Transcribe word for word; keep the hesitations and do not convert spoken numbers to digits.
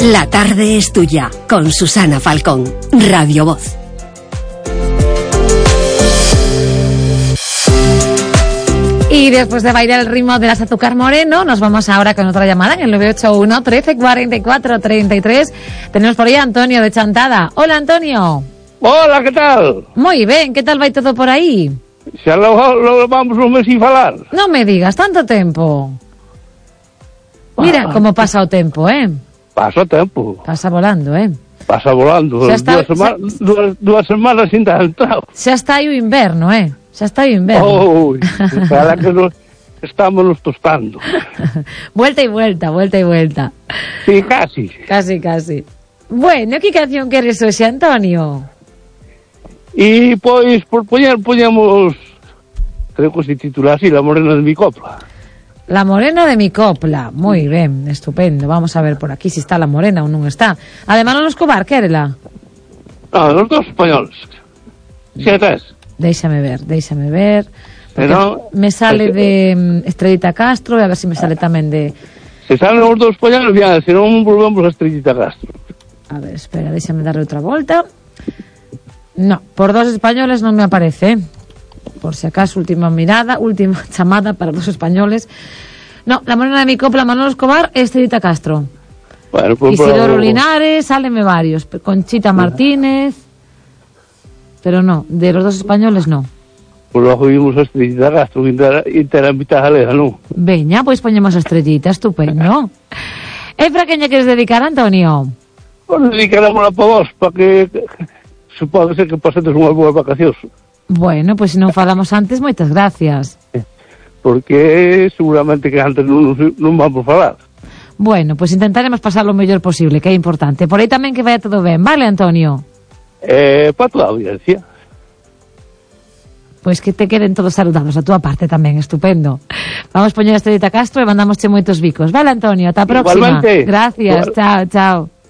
La tarde es tuya, con Susana Falcón, Radio Voz. Y después de bailar el ritmo de las Azúcar Moreno, nos vamos ahora con otra llamada en el nueve ocho uno, trece cuarenta y cuatro, treinta y tres. Tenemos por ahí a Antonio de Chantada. Hola, Antonio. Hola, ¿qué tal? Muy bien, ¿qué tal va todo por aí? Xa lo, lo vamos un mes sin falar. Non me digas, tanto tempo. Mira Ah, como pasa o tempo, eh? Pasa tempo. Pasa volando, eh? Pasa volando. Xa está- Dúas, sema xa- dúas, dúas semanas sin dar entrado. Xa está aí o inverno, eh? Xa está aí o inverno. Ui, para que nos estamos nos tostando. Vuelta y vuelta, vuelta y vuelta. Sí, casi. Casi, casi. Bueno, que canción queres hoxe, Antonio? E, pois, por poñer, poñemos, creo que se titula así, La morena de mi copla. La morena de mi copla. Moi ben, estupendo. Vamos a ver por aquí se si está la morena ou non está. Además, non Escobar, quérela? No, los dos españoles. Si tes. Déixame ver, déixame ver. Porque Pero- me sale de mm, Estrellita Castro e a ver se me sale tamén de... Se salen os dos españoles, bien, se non volvemos a Estrellita Castro. A ver, espera, déixame darle outra volta. No, por dos españoles non me aparece, eh. Por si acaso, última mirada, última chamada para dos españoles. No, la morena de mi copla, Manolo Escobar e Estrellita Castro. Bueno, pues, Isidoro pero- Linares, sálenme varios. Conchita Martínez. Pero no, de los dos españoles no. Pues logo vimos a Estrellita Castro, intera, intera mitad galega, non? Veña, pois poñemos a Estrellita, estupendo. E para quen lle queres dedicar, Antonio? Pues dedicarémola para vos, para que, que supongo ser que pasetes unhas boas vacacións. Bueno, pois se non falamos antes, moitas gracias. Porque seguramente que antes non, non vamos falar. Bueno, pois intentaremos pasar lo mellor posible, que é importante. Por aí tamén que vaya todo ben, vale, Antonio? Eh, para toda a audiencia. Pois que te queden todos saludados, a túa parte tamén, estupendo. Vamos poñer a Estrellita Castro e mandamos moitos bicos. Vale, Antonio, ata a próxima. Igualmente. Gracias, Igual. chao, chao.